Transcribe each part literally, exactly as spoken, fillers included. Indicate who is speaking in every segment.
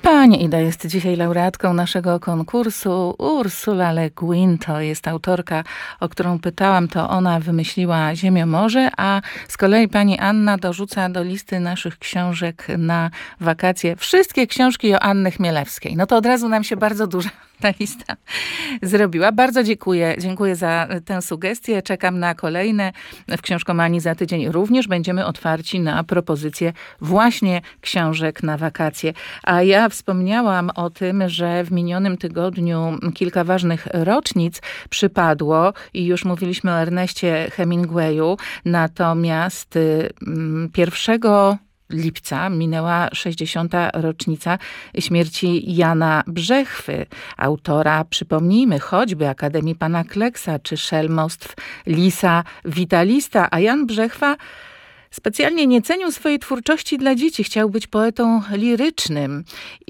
Speaker 1: Pani Ida jest dzisiaj laureatką naszego konkursu. Ursula Le Guin to jest autorka, o którą pytałam, to ona wymyśliła Ziemię Morze, a z kolei pani Anna dorzuca do listy naszych książek na wakacje wszystkie książki Joanny Chmielewskiej. No to od razu nam się bardzo duża ta lista zrobiła. Bardzo dziękuję, dziękuję za tę sugestię. Czekam na kolejne. W Książkomanii za tydzień również będziemy otwarci na propozycje właśnie książek na wakacje. A ja wspomniałam o tym, że w minionym tygodniu kilka ważnych rocznic przypadło i już mówiliśmy o Erneście Hemingwayu. Natomiast pierwszego lipca minęła sześćdziesiąta rocznica śmierci Jana Brzechwy, autora, przypomnijmy, choćby Akademii Pana Kleksa czy Szelmostw Lisa Witalista, a Jan Brzechwa specjalnie nie cenił swojej twórczości dla dzieci. Chciał być poetą lirycznym.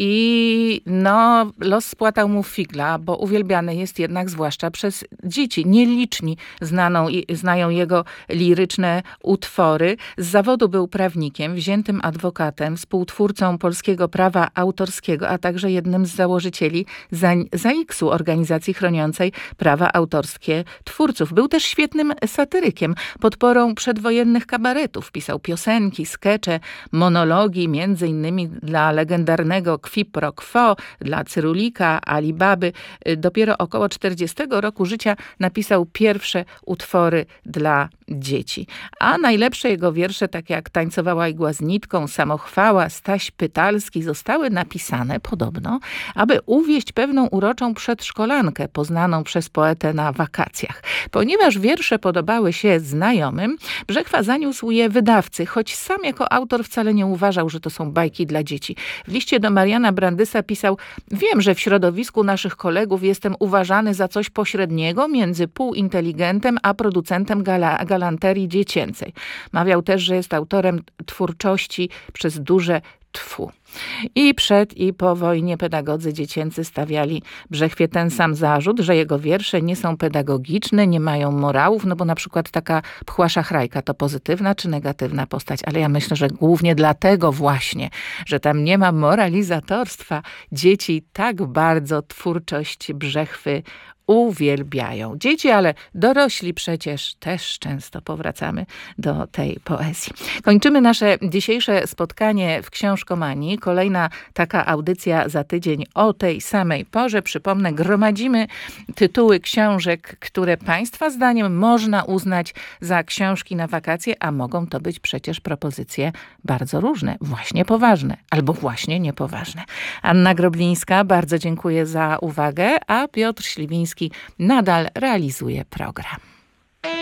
Speaker 1: I no, los spłatał mu figla, bo uwielbiany jest jednak zwłaszcza przez dzieci. Nieliczni znaną, znają jego liryczne utwory. Z zawodu był prawnikiem, wziętym adwokatem, współtwórcą polskiego prawa autorskiego, a także jednym z założycieli ZAIKS-u, organizacji chroniącej prawa autorskie twórców. Był też świetnym satyrykiem, podporą przedwojennych kabaretów. Pisał piosenki, skecze, monologi, między innymi dla legendarnego Qui pro Quo, dla Cyrulika, Alibaby. Dopiero około czterdziestego roku życia napisał pierwsze utwory dla dzieci. A najlepsze jego wiersze, tak jak Tańcowała igła z nitką, Samochwała, Staś Pytalski, zostały napisane podobno, aby uwieść pewną uroczą przedszkolankę poznaną przez poetę na wakacjach. Ponieważ wiersze podobały się znajomym, Brzechwa zaniósł je wydawcy, choć sam jako autor wcale nie uważał, że to są bajki dla dzieci. W liście do Mariana Brandysa pisał: wiem, że w środowisku naszych kolegów jestem uważany za coś pośredniego między półinteligentem a producentem gala, galanterii dziecięcej. Mawiał też, że jest autorem twórczości przez duże tfu. I przed i po wojnie pedagodzy dziecięcy stawiali Brzechwie ten sam zarzut, że jego wiersze nie są pedagogiczne, nie mają morałów, no bo na przykład taka Pchła Szachrajka to pozytywna czy negatywna postać, ale ja myślę, że głównie dlatego właśnie, że tam nie ma moralizatorstwa, dzieci tak bardzo twórczość Brzechwy uwielbiają. Dzieci, ale dorośli przecież też często powracamy do tej poezji. Kończymy nasze dzisiejsze spotkanie w Książkomanii. Kolejna taka audycja za tydzień o tej samej porze. Przypomnę, gromadzimy tytuły książek, które Państwa zdaniem można uznać za książki na wakacje, a mogą to być przecież propozycje bardzo różne, właśnie poważne albo właśnie niepoważne. Anna Groblińska, bardzo dziękuję za uwagę, a Piotr Śliwiński nadal realizuje program.